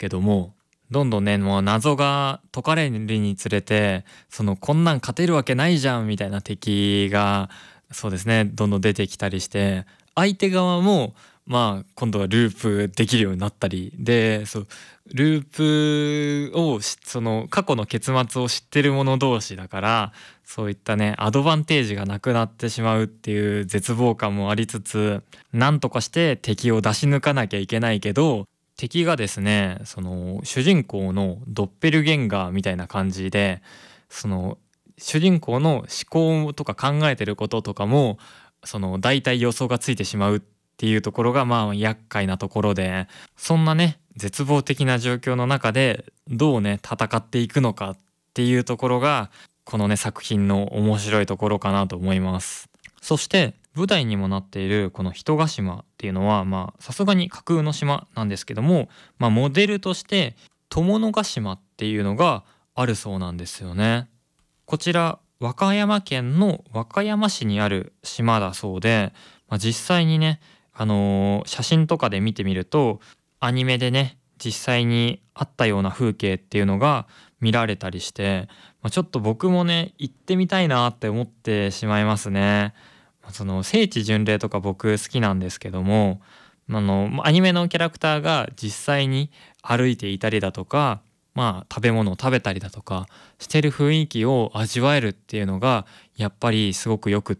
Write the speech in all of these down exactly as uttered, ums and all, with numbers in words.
けども、どんどんねもう謎が解かれるにつれて、そのこんなん勝てるわけないじゃんみたいな敵がそうですねどんどん出てきたりして、相手側もまあ今度はループできるようになったりで、そうループをしその過去の結末を知ってる者同士だから、そういったねアドバンテージがなくなってしまうっていう絶望感もありつつ、なんとかして敵を出し抜かなきゃいけないけど、敵がですねその主人公のドッペルゲンガーみたいな感じで、その主人公の思考とか考えてることとかもその大体予想がついてしまうっていうところがまあ厄介なところで、そんなね絶望的な状況の中でどうね戦っていくのかっていうところがこのね作品の面白いところかなと思います。そして舞台にもなっているこの人ヶ島っていうのはまあさすがに架空の島なんですけども、まあ、モデルとして友のヶ島っていうのがあるそうなんですよね。こちら和歌山県の和歌山市にある島だそうで、まあ、実際にね、あのー写真とかで見てみるとアニメでね実際にあったような風景っていうのが見られたりして、まあ、ちょっと僕もね行ってみたいなって思ってしまいますね。その聖地巡礼とか僕好きなんですけども、あのアニメのキャラクターが実際に歩いていたりだとか、まあ食べ物を食べたりだとかしてる雰囲気を味わえるっていうのがやっぱりすごくよくって、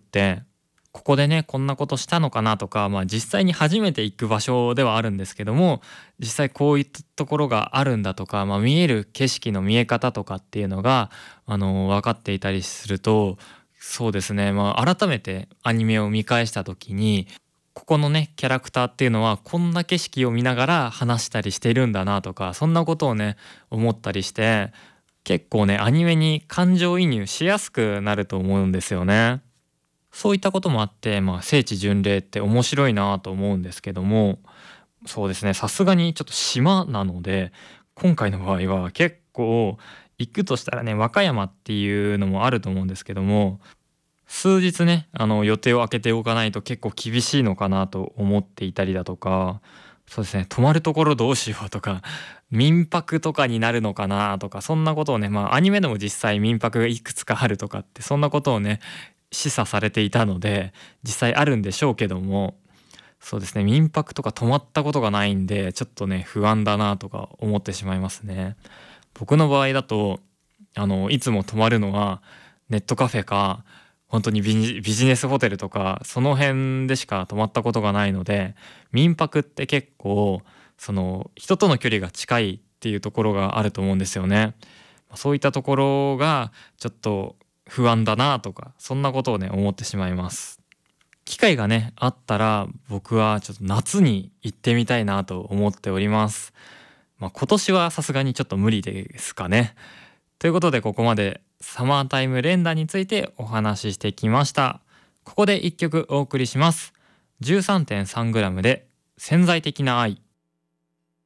ここでねこんなことしたのかなとか、まあ実際に初めて行く場所ではあるんですけども、実際こういったところがあるんだとか、まあ、見える景色の見え方とかっていうのがあの分かっていたりすると、そうですね、まあ改めてアニメを見返した時にここのねキャラクターっていうのはこんな景色を見ながら話したりしているんだなとか、そんなことをね思ったりして、結構ねアニメに感情移入しやすくなると思うんですよね。そういったこともあって、まあ、聖地巡礼って面白いなと思うんですけども、そうですねさすがにちょっと島なので今回の場合は結構行くとしたらね和歌山っていうのもあると思うんですけども、数日ねあの予定を空けておかないと結構厳しいのかなと思っていたりだとか、そうですね泊まるところどうしようとか民泊とかになるのかなとか、そんなことをね、まあアニメでも実際民泊がいくつかあるとかってそんなことをね示唆されていたので実際あるんでしょうけども、そうですね民泊とか泊まったことがないんでちょっとね不安だなとか思ってしまいますね。僕の場合だとあのいつも泊まるのはネットカフェか本当にビジ、ビジネスホテルとかその辺でしか泊まったことがないので、民泊って結構その人との距離が近いっていうところがあると思うんですよね。そういったところがちょっと不安だなとかそんなことをね思ってしまいます。機会がねあったら僕はちょっと夏に行ってみたいなと思っております。まあ、今年はさすがにちょっと無理ですかね。ということでここまでサマータイム連打についてお話ししてきました。ここで一曲お送りします。 じゅうさんてんさんグラム で潜在的な愛。